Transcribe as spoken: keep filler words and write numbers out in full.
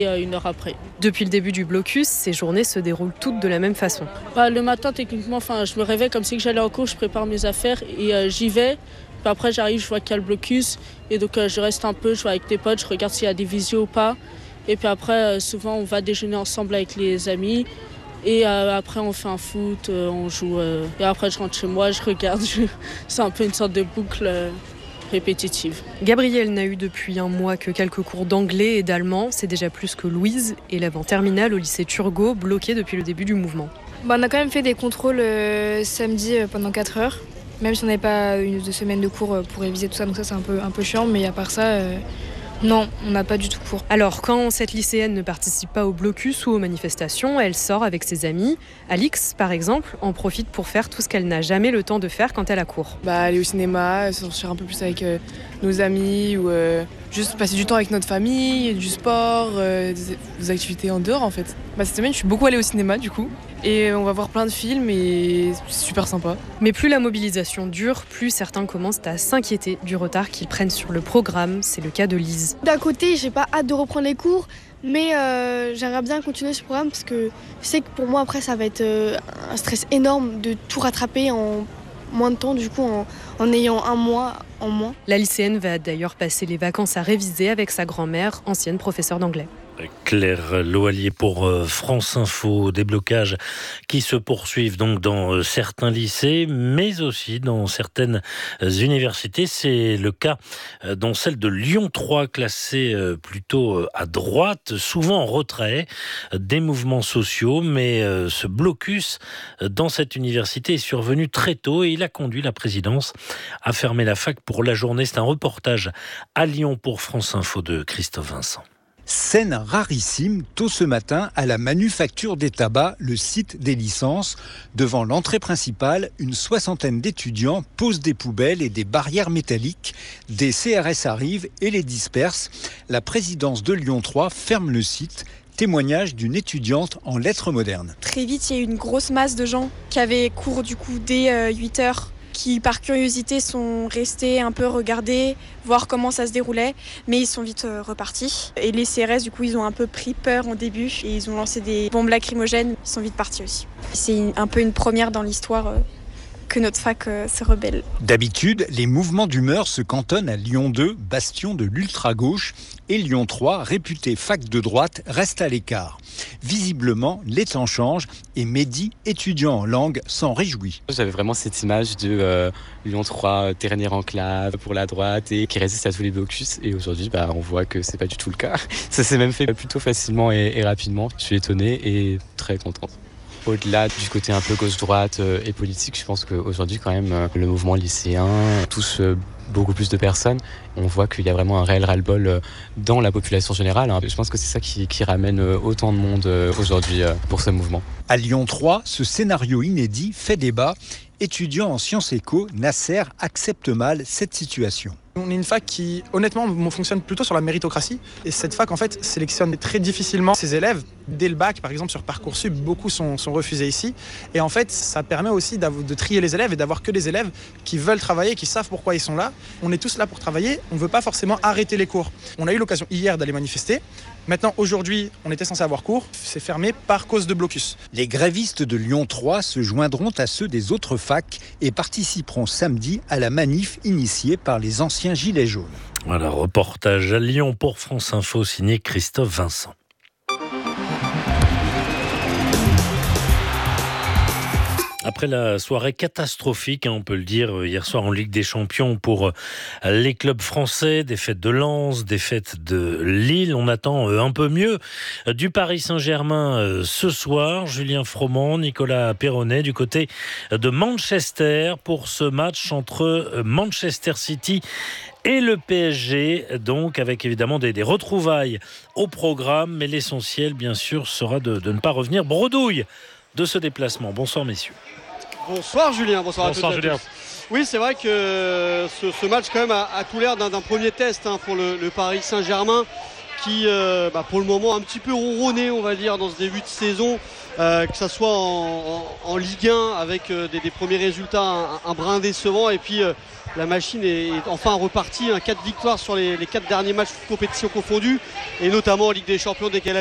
Et euh, une heure après. Depuis le début du blocus, ces journées se déroulent toutes de la même façon. Bah, le matin, techniquement, je me réveille comme si que j'allais en cours, je prépare mes affaires et euh, j'y vais. Puis après, j'arrive, je vois qu'il y a le blocus. Et donc, euh, je reste un peu, je vois avec des potes, je regarde s'il y a des visios ou pas. Et puis après, euh, souvent, on va déjeuner ensemble avec les amis. Et euh, après, on fait un foot, euh, on joue. Euh, et après, je rentre chez moi, je regarde. Je... C'est un peu une sorte de boucle euh, répétitive. Gabrielle n'a eu depuis un mois que quelques cours d'anglais et d'allemand. C'est déjà plus que Louise, élève en terminale au lycée Turgot, bloquée depuis le début du mouvement. Bah, on a quand même fait des contrôles euh, samedi euh, pendant quatre heures. Même si on n'avait pas une ou deux semaines de cours pour réviser tout ça, donc ça c'est un peu, un peu chiant, mais à part ça, euh, non, on n'a pas du tout cours. Alors quand cette lycéenne ne participe pas au blocus ou aux manifestations, elle sort avec ses amis. Alix, par exemple, en profite pour faire tout ce qu'elle n'a jamais le temps de faire quand elle a cours. Bah, aller au cinéma, sortir un peu plus avec euh, nos amis, ou euh, juste passer du temps avec notre famille, du sport, euh, des, des activités en dehors en fait. Bah, cette semaine je suis beaucoup allée au cinéma du coup. Et on va voir plein de films et c'est super sympa. Mais plus la mobilisation dure, plus certains commencent à s'inquiéter du retard qu'ils prennent sur le programme. C'est le cas de Lise. D'un côté, j'ai pas hâte de reprendre les cours, mais euh, j'aimerais bien continuer ce programme parce que je sais que pour moi après ça va être euh, un stress énorme de tout rattraper en moins de temps, du coup en, en ayant un mois en moins. La lycéenne va d'ailleurs passer les vacances à réviser avec sa grand-mère, ancienne professeure d'anglais. Claire Loallier pour France Info, des blocages qui se poursuivent donc dans certains lycées, mais aussi dans certaines universités. C'est le cas dans celle de Lyon trois, classée plutôt à droite, souvent en retrait des mouvements sociaux, mais ce blocus dans cette université est survenu très tôt et il a conduit la présidence à fermer la fac pour la journée. C'est un reportage à Lyon pour France Info de Christophe Vincent. Scène rarissime, tôt ce matin, à la Manufacture des Tabacs, le site des licences. Devant l'entrée principale, une soixantaine d'étudiants posent des poubelles et des barrières métalliques. Des C R S arrivent et les dispersent. La présidence de Lyon trois ferme le site. Témoignage d'une étudiante en lettres modernes. Très vite, il y a eu une grosse masse de gens qui avaient cours du coup dès euh, huit heures. Qui par curiosité sont restés un peu regarder, voir comment ça se déroulait, mais ils sont vite euh, repartis. Et les C R S, du coup, ils ont un peu pris peur au début et ils ont lancé des bombes lacrymogènes, ils sont vite partis aussi. C'est une, un peu une première dans l'histoire euh, que notre fac euh, se rebelle. D'habitude, les mouvements d'humeur se cantonnent à Lyon deux, bastion de l'ultra-gauche, et Lyon trois, réputé fac de droite, reste à l'écart. Visiblement, les temps changent et Mehdi, étudiant en langue, s'en réjouit. J'avais vraiment cette image de euh, Lyon trois, dernière enclave pour la droite et qui résiste à tous les blocus. Et aujourd'hui, bah, on voit que c'est pas du tout le cas. Ça s'est même fait plutôt facilement et, et rapidement. Je suis étonné et très contente. Au-delà du côté un peu gauche-droite euh, et politique, je pense qu'aujourd'hui, quand même, euh, le mouvement lycéen touche euh, beaucoup plus de personnes. On voit qu'il y a vraiment un réel ras-le-bol euh, dans la population générale. Hein. Je pense que c'est ça qui, qui ramène euh, autant de monde euh, aujourd'hui euh, pour ce mouvement. À Lyon trois, ce scénario inédit fait débat. Étudiant en sciences éco, Nasser accepte mal cette situation. On est une fac qui, honnêtement, fonctionne plutôt sur la méritocratie. Et cette fac, en fait, sélectionne très difficilement ses élèves. Dès le bac, par exemple, sur Parcoursup, beaucoup sont, sont refusés ici. Et en fait, ça permet aussi de trier les élèves et d'avoir que des élèves qui veulent travailler, qui savent pourquoi ils sont là. On est tous là pour travailler. On ne veut pas forcément arrêter les cours. On a eu l'occasion hier d'aller manifester. Maintenant, aujourd'hui, on était censé avoir cours. C'est fermé par cause de blocus. Les grévistes de Lyon trois se joindront à ceux des autres facs et participeront samedi à la manif initiée par les anciens Gilets jaunes. Voilà, reportage à Lyon pour France Info, signé Christophe Vincent. Après la soirée catastrophique, on peut le dire, hier soir en Ligue des Champions pour les clubs français, défaite de Lens, défaite de Lille, on attend un peu mieux du Paris Saint-Germain ce soir. Julien Froment, Nicolas Perronnet du côté de Manchester pour ce match entre Manchester City et le P S G, donc avec évidemment des, des retrouvailles au programme, mais l'essentiel bien sûr sera de, de ne pas revenir bredouille de ce déplacement. Bonsoir messieurs. Bonsoir Julien, bonsoir, bonsoir à toutes et à tous. Oui, c'est vrai que ce, ce match quand même a, a tout l'air d'un, d'un premier test hein, pour le, le Paris Saint-Germain qui, euh, bah, pour le moment, a un petit peu ronronné, on va dire, dans ce début de saison, euh, que ça soit en, en, en Ligue un avec euh, des, des premiers résultats un, un brin décevant, et puis euh, la machine est, est enfin repartie, hein, quatre victoires sur les, les quatre derniers matchs de compétition confondus, et notamment en Ligue des Champions dès qu'elle a